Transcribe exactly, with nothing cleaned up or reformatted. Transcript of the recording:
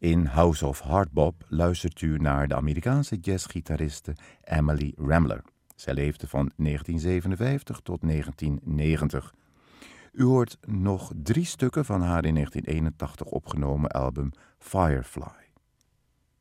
In House of Hardbop luistert u naar de Amerikaanse jazzgitariste Emily Rambler. Zij leefde van negentien zevenenvijftig tot negentien negentig. U hoort nog drie stukken van haar in negentien eenentachtig opgenomen album Firefly.